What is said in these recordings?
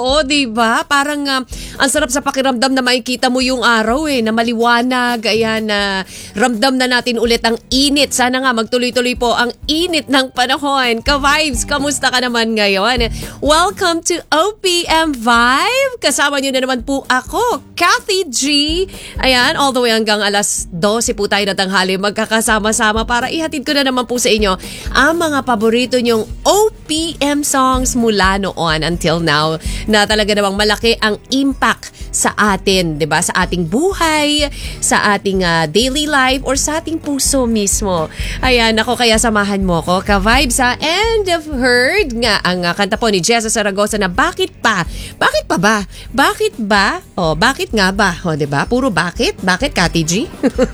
Oo, di ba? Parang ang sarap sa pakiramdam na makikita mo yung araw na maliwanag. Ayan, ramdam na natin ulit ang init. Sana nga magtuloy-tuloy po ang init ng panahon. Ka-Vibes, kamusta ka naman ngayon? Welcome to OPM Vibe. Kasama niyo na naman po ako, Kathy G. Ayan, all the way hanggang alas 12 po tayo na tanghali magkakasama-sama para ihatid ko na naman po sa inyo ang mga paborito nyong OPM songs mula noon until now na talaga namang malaki ang impact sa atin, 'di ba? Sa ating buhay, sa ating daily life or sa ating puso mismo. Ayan, ako kaya samahan mo ko, Ka-Vibes and I've heard nga ang kanta po ni Jessa Saragosa na Bakit Pa? Bakit pa ba? Bakit ba? Oh, bakit nga ba? Oh, 'di ba? Puro bakit? Bakit, Kati G?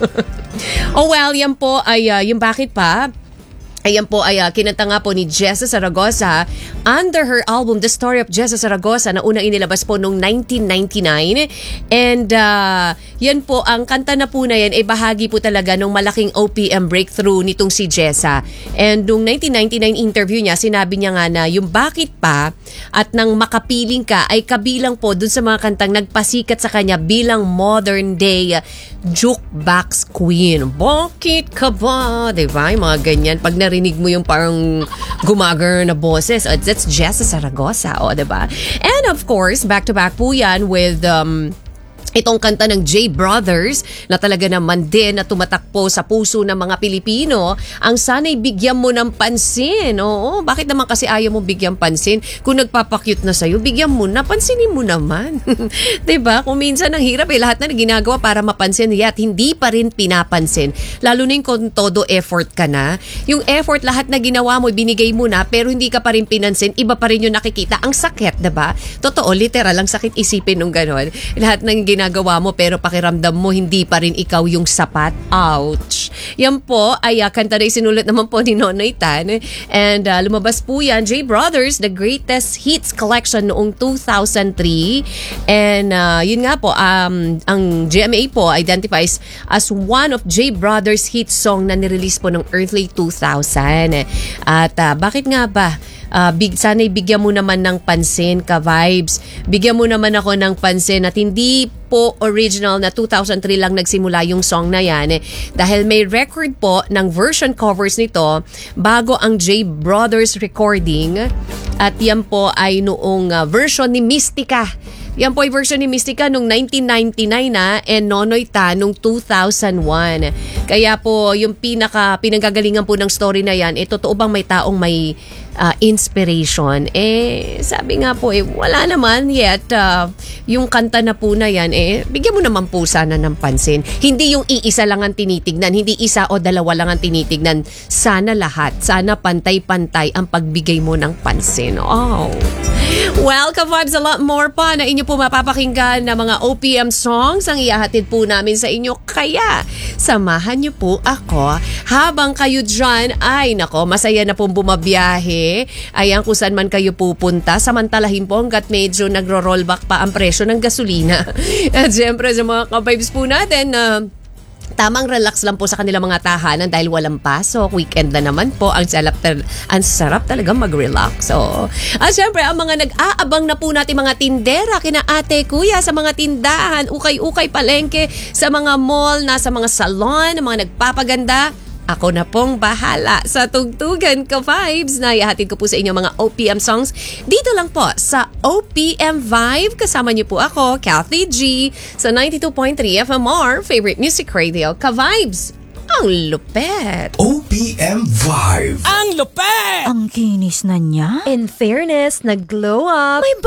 Oh well, yan po ay yung Bakit Pa. Ayan po ay kinanta nga po ni Jessa Saragosa under her album The Story of Jessa Saragosa na unang inilabas po noong 1999. And yan po, ang kanta na po na yan ay bahagi po talaga ng malaking OPM breakthrough nitong si Jessa. And noong 1999 interview niya, sinabi niya nga na yung Bakit Pa at Nang Makapiling Ka ay kabilang po dun sa mga kantang nagpasikat sa kanya bilang modern day jukebox queen. Bakit ka ba? Diba? Yung mga ganyan. Pag narinig mo yung parang gumagar na boses, that's Jessa Saragosa. O, diba? And of course, back-to-back po yan with itong kanta ng J Brothers na talaga naman din na tumatakbo sa puso ng mga Pilipino, ang Sana'y Bigyan Mo ng Pansin. Oo, bakit naman kasi ayaw mo bigyan pansin? Kung nagpapakyut na sa'yo, bigyan mo na, pansinin mo naman. Diba? Kung minsan ang hirap lahat na ginagawa para mapansin, yet hindi pa rin pinapansin. Lalo na yung kung todo effort ka na. Yung effort, lahat na ginawa mo, binigay mo na, pero hindi ka pa rin pinansin, iba pa rin yung nakikita. Ang sakit, diba? Totoo, literal, ang sakit isipin nung gano'n. Lahat ng ginagawa mo pero pakiramdam mo hindi pa rin ikaw yung sapat. Ouch! Yan po ay kanta na isinulat naman po ni Nonoy Tan. And lumabas po yan, J Brothers, The Greatest Hits Collection noong 2003. And yun nga po, ang GMA po identifies as one of J Brothers' hit song na nirelease po ng early 2000. At bakit nga ba? Sana'y bigyan mo naman ng pansin, Ka-Vibes. Bigyan mo naman ako ng pansin at hindi po original na 2003 lang nagsimula yung song na yan. Dahil may record po ng version covers nito bago ang J Brothers recording. At yan po ay noong version ni Mystica. Yan po ay version ni Mystica noong 1999 na and Nonoy Tan noong 2001. Kaya po yung pinanggagalingan po ng story na yan, totoo bang may taong may inspiration? Sabi nga po, wala naman yet. Yung kanta na po na yan, bigyan mo naman po sana ng pansin. Hindi yung iisa lang ang tinitignan, hindi isa o dalawa lang ang tinitignan. Sana lahat, sana pantay-pantay ang pagbigay mo ng pansin. Oh. Welcome vibes, a lot more pa na inyo po mapapakinggan na mga OPM songs ang ihahatid po namin sa inyo. Kaya, samahan niyo po ako habang kayo dyan ay masaya na pong bumabiyahe. Ayan, kung saan man kayo pupunta, samantalahin po hanggat medyo nagro-rollback pa ang presyo ng gasolina. At syempre sa mga ka-vibes po natin tamang relax lang po sa kanilang mga tahanan dahil walang pasok. Weekend na naman po. Ang sarap talaga mag-relax. At syempre, ang mga nag-aabang na po natin mga tindera, kina ate, kuya, sa mga tindahan, ukay-ukay, palengke, sa mga mall, nasa mga salon, mga nagpapaganda, ako na pong bahala sa tugtugan, Ka-Vibes, na ihatid ko po sa inyo mga OPM songs dito lang po sa OPM Vibe. Kasama niyo po ako, Kathy G, sa 92.3 FMR, Favorite Music Radio. Ka-Vibes, ang lupet! OPM Vibe! Ang lupet! Ang kinis na niya. In fairness, nag-glow up. May